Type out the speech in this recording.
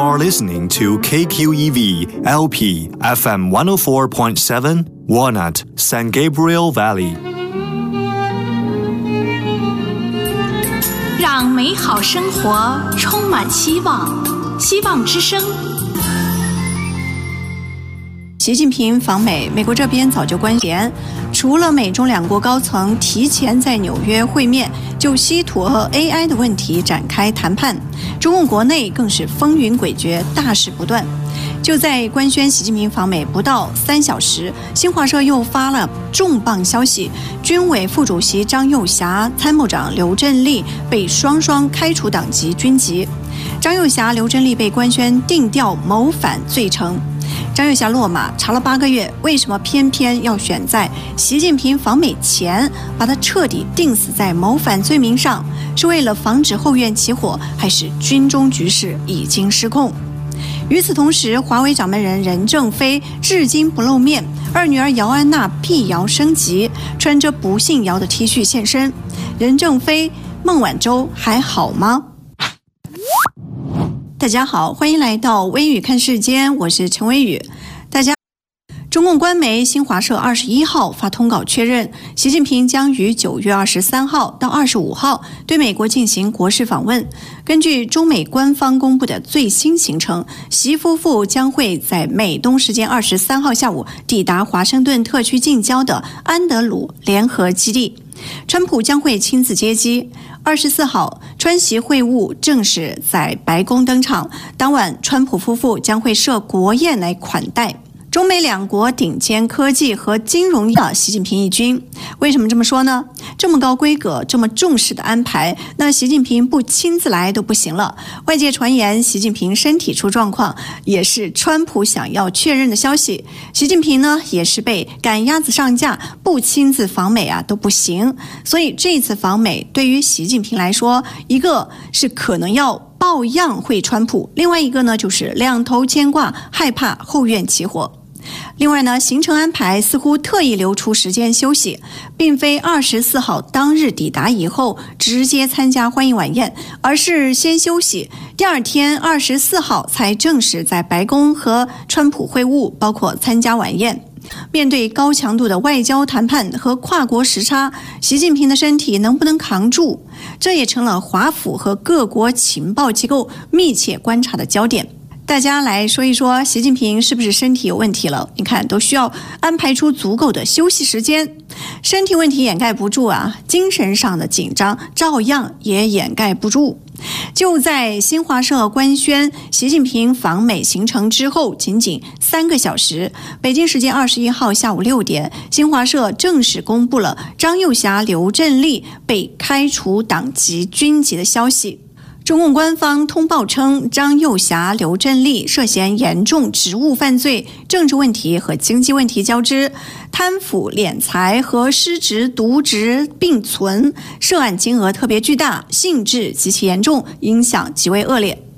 are listening to KQEV LP FM 104.7 Walnut, San Gabriel Valley. 让美好生活充满希望，希望之声。 习近平访美，美国这边早就关联，除了美中两国高层提前在纽约会面，就稀土和 AI 的问题展开谈判，中共国内更是风云诡谲，大事不断。就在官宣习近平访美不到3小时，新华社又发了重磅消息，军委副主席张又侠、参谋长刘振立被双双开除党籍军籍。张又侠、刘振立被官宣定调谋反罪成。张又侠落马查了8个月，为什么偏偏要选在习近平访美前把他彻底定死在谋反罪名上？是为了防止后院起火，还是军中局势已经失控？与此同时，华为掌门人任正非至今不露面，二女儿姚安娜辟谣升级，穿着不姓姚的 T 恤现身。任正非、孟晚舟还好吗？大家好，欢迎来到微语看世间，我是陈微语。中共官媒新华社21号发通稿确认，习近平将于9月23号到25号对美国进行国事访问。根据中美官方公布的最新行程，习夫妇将会在美东时间23号下午抵达华盛顿特区近郊的安德鲁联合基地，川普将会亲自接机。24号，川习会晤正式在白宫登场，当晚川普夫妇将会设国宴来款待中美两国顶尖科技和金融的习近平一军。为什么这么说呢？这么高规格、这么重视的安排，那习近平不亲自来都不行了。外界传言习近平身体出状况，也是川普想要确认的消息。习近平呢，也是被赶鸭子上架，不亲自访美都不行。所以这次访美对于习近平来说，一个是可能要抱恙会川普，另外一个呢就是两头牵挂，害怕后院起火。另外呢，行程安排似乎特意留出时间休息，并非24号当日抵达以后直接参加欢迎晚宴，而是先休息，第二天24号才正式在白宫和川普会晤，包括参加晚宴。面对高强度的外交谈判和跨国时差，习近平的身体能不能扛住？这也成了华府和各国情报机构密切观察的焦点。大家来说一说，习近平是不是身体有问题了？你看，都需要安排出足够的休息时间。身体问题掩盖不住精神上的紧张照样也掩盖不住。就在新华社官宣习近平访美行程之后仅3个小时，北京时间21号下午6点，新华社正式公布了张又侠、刘振立被开除党籍军籍的消息。中共官方通报称，张又侠、刘振立涉嫌严重职务犯罪，政治问题和经济问题交织，贪腐敛财和失职渎职并存，涉案金额特别巨大，性质极其严重，影响极为恶劣。